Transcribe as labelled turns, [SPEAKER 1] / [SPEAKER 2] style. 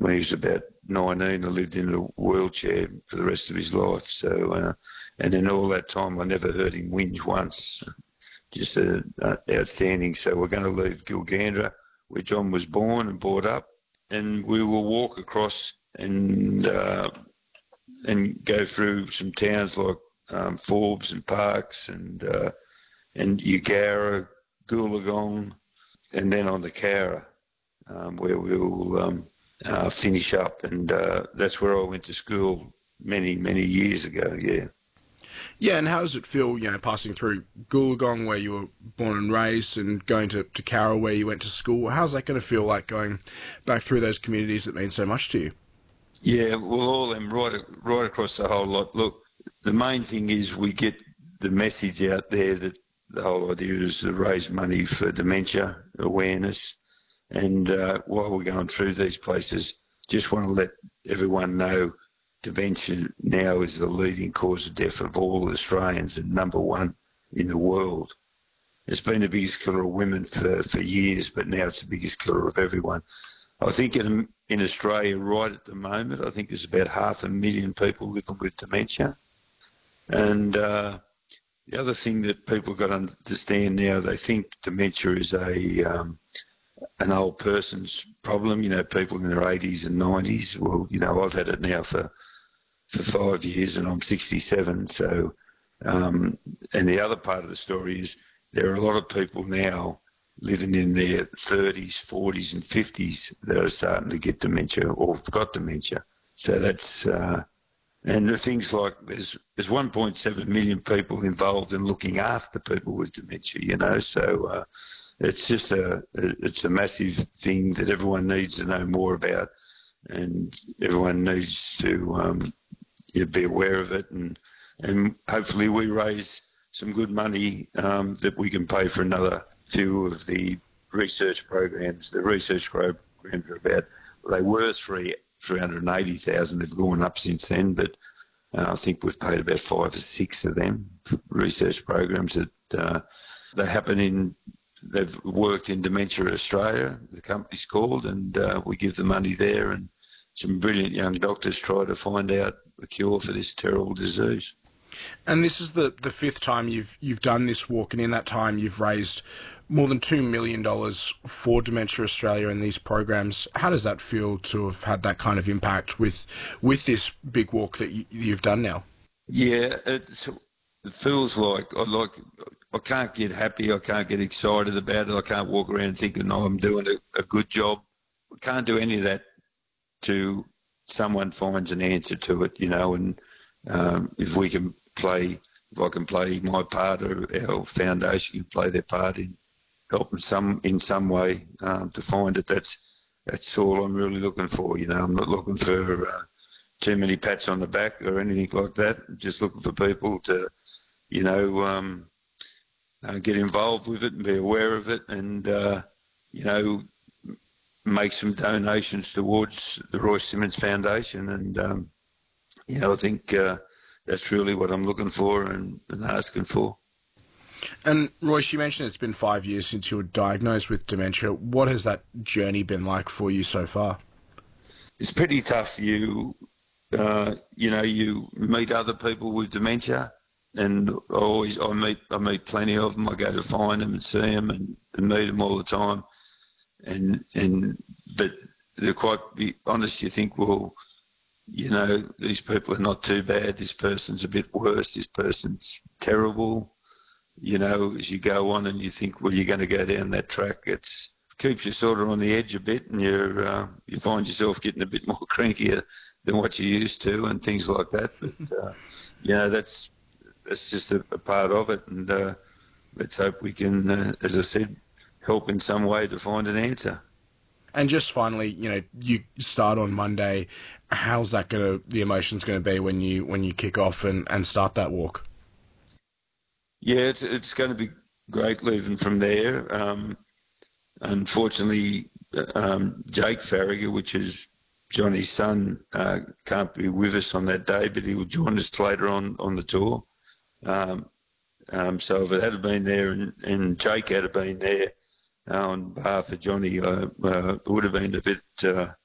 [SPEAKER 1] when he was about 19. I lived in a wheelchair for the rest of his life. So, and in all that time, I never heard him whinge once. Just outstanding. So we're going to leave Gilgandra, where John was born and brought up, and we will walk across and go through some towns like Forbes and Parkes and Eugowra, Goolagong, and then on the Cowra, where we'll finish up. And that's where I went to school many, many years ago, yeah.
[SPEAKER 2] Yeah, and how does it feel, passing through Goolagong, where you were born and raised, and going to Cowra, where you went to school? How's that going to feel like going back through those communities that mean so much to you?
[SPEAKER 1] Yeah, well, all of them right across the whole lot. Look, the main thing is we get the message out there that the whole idea is to raise money for dementia awareness. And while we're going through these places, just want to let everyone know dementia now is the leading cause of death of all Australians and number one in the world. It's been the biggest killer of women for years, but now it's the biggest killer of everyone. I think in Australia right at the moment, I think there's about 500,000 people living with dementia. And the other thing that people got to understand now, they think dementia is an old person's problem, people in their 80s and 90s. Well, I've had it now for 5 years and I'm 67. So, and the other part of the story is there are a lot of people now living in their 30s, 40s and 50s that are starting to get dementia or have got dementia. So that's, and the things like there's 1.7 million people involved in looking after people with dementia, so it's just it's a massive thing that everyone needs to know more about, and everyone needs to be aware of it, and hopefully we raise some good money that we can pay for another few of the research programs. The research programs are they were 380,000. They've gone up since then, but I think we've paid about 5 or 6 of them research programs that they happen they've worked in Dementia Australia, the company's called, and we give the money there, and some brilliant young doctors try to find out the cure for this terrible disease.
[SPEAKER 2] And this is the 5th time you've done this walk, and in that time you've raised more than $2 million for Dementia Australia in these programs. How does that feel to have had that kind of impact with this big walk that you've done now?
[SPEAKER 1] Yeah, it feels like I can't get happy, I can't get excited about it, I can't walk around thinking, I'm doing a good job. I can't do any of that till someone finds an answer to it, and if I can play my part, or our foundation can play their part in helping in some way to find it. That's all I'm really looking for. I'm not looking for too many pats on the back or anything like that. I'm just looking for people to, get involved with it and be aware of it, and make some donations towards the Royce Simmons Foundation. And I think that's really what I'm looking for and asking for.
[SPEAKER 2] And Royce, you mentioned it's been 5 years since you were diagnosed with dementia. What has that journey been like for you so far?
[SPEAKER 1] It's pretty tough. You meet other people with dementia, and I meet plenty of them. I go to find them and see them and meet them all the time. But they're quite honest. You think, well, these people are not too bad. This person's a bit worse. This person's terrible. As you go on and you think, well, you're going to go down that track, it keeps you sort of on the edge a bit, and you find yourself getting a bit more crankier than what you used to and things like that. But, that's just a part of it, and let's hope we can, as I said, help in some way to find an answer.
[SPEAKER 2] And just finally, you start on Monday. How's that the emotions going to be when you kick off and start that walk?
[SPEAKER 1] Yeah, it's going to be great leaving from there. Unfortunately, Jake Farragher, which is Johnny's son, can't be with us on that day, but he will join us later on the tour. So if it had been there and Jake had been there on behalf of Johnny, it would have been a bit